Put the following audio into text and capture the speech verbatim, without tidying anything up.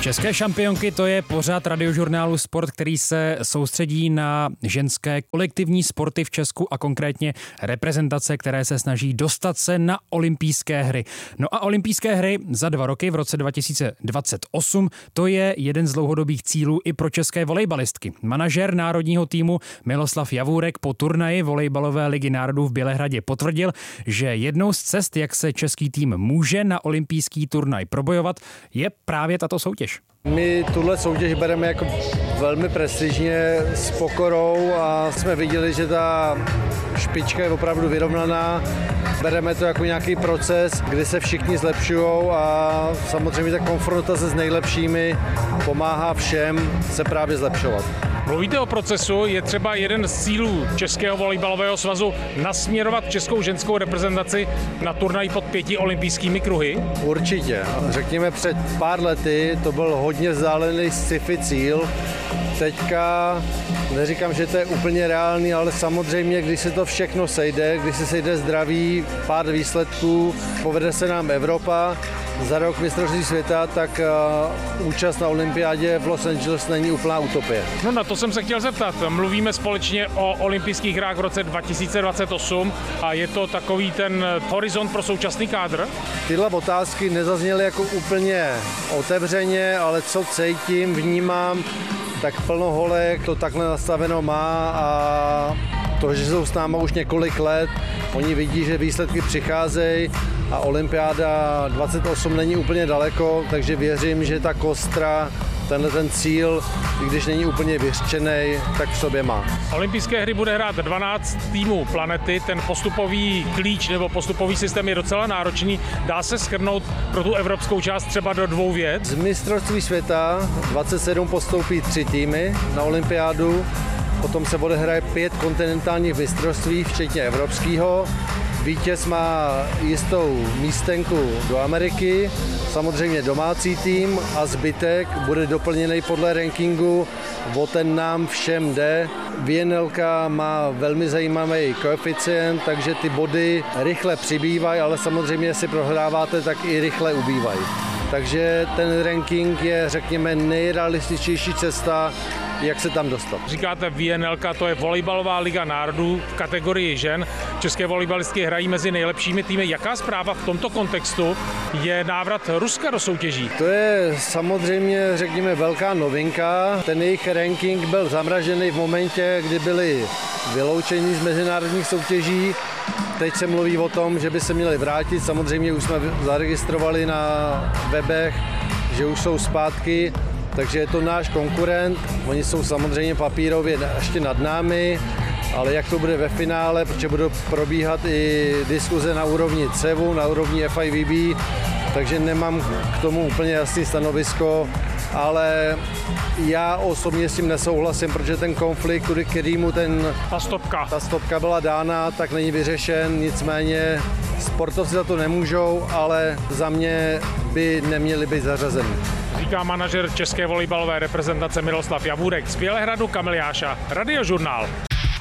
České šampionky, to je pořad Radiožurnálu Sport, který se soustředí na ženské kolektivní sporty v Česku a konkrétně reprezentace, které se snaží dostat se na olympijské hry. No a olympijské hry za dva roky v roce dva tisíce dvacet osm, to je jeden z dlouhodobých cílů i pro české volejbalistky. Manažer národního týmu Miloslav Javůrek po turnaji volejbalové ligy národů v Bělehradě potvrdil, že jednou z cest, jak se český tým může na olympijský turnaj probojovat, je právě tato soutěž. My tuhle soutěž bereme jako velmi prestižně, s pokorou a jsme viděli, že ta špička je opravdu vyrovnaná. Bereme to jako nějaký proces, kdy se všichni zlepšují a samozřejmě ta konfrontace s nejlepšími pomáhá všem se právě zlepšovat. Mluvíte o procesu, je třeba jeden z cílů Českého volejbalového svazu nasměrovat českou ženskou reprezentaci na turnaj pod pěti olympijskými kruhy? Určitě. Řekněme před pár lety to byl hodně vzdálený sci-fi cíl. Teďka neříkám, že to je úplně reálný, ale samozřejmě, když se to všechno sejde, když se sejde zdraví, pár výsledků, povede se nám Evropa, za rok mistrovství světa, tak uh, účast na olympiádě v Los Angeles není úplná utopie. No na to jsem se chtěl zeptat. Mluvíme společně o olympijských hrách v roce dva tisíce dvacet osm a je to takový ten horizont pro současný kádr? Tyhle otázky nezazněly jako úplně otevřeně, ale co cítím, vnímám, tak plno holek to takhle nastaveno má a to, že jsou s náma už několik let, oni vidí, že výsledky přicházejí a olympiáda dvacet osm není úplně daleko, takže věřím, že ta kostra, tenhle ten cíl, i když není úplně vyřčený, tak v sobě má. Olympijské hry bude hrát dvanáct týmů planety, ten postupový klíč nebo postupový systém je docela náročný. Dá se shrnout pro tu evropskou část třeba do dvou vět? Z mistrovství světa dvacet sedm postoupí tři týmy na olympiádu, potom se odehraje pět kontinentálních mistrovství, včetně evropského. Vítěz má jistou místenku do Ameriky, samozřejmě domácí tým a zbytek bude doplněný podle rankingu, o ten nám všem jde. V N L má velmi zajímavý koeficient, takže ty body rychle přibývají, ale samozřejmě, jestli prohráváte, tak i rychle ubývají. Takže ten ranking je, řekněme, nejrealističtější cesta, jak se tam dostat. Říkáte V N L, to je volejbalová liga národů v kategorii žen. České volejbalistky hrají mezi nejlepšími týmy. Jaká zpráva v tomto kontextu je návrat Ruska do soutěží? To je samozřejmě, řekněme, velká novinka. Ten jejich ranking byl zamražený v momentě, kdy byli vyloučeni z mezinárodních soutěží. Teď se mluví o tom, že by se měli vrátit. Samozřejmě už jsme zaregistrovali na webech, že už jsou zpátky. Takže je to náš konkurent, oni jsou samozřejmě papírově ještě nad námi, ale jak to bude ve finále, protože budou probíhat i diskuze na úrovni C E V U, na úrovni F I V B, takže nemám k tomu úplně jasné stanovisko, ale já osobně s tím nesouhlasím, protože ten konflikt, kterýmu ten, ta, stopka. ta stopka byla dána, tak není vyřešen, nicméně sportovci za to nemůžou, ale za mě by neměli být zařazeni. Říká manažer české volejbalové reprezentace Miloslav Javůrek. Z Bělehradu Kamil Jáša, Radiožurnál.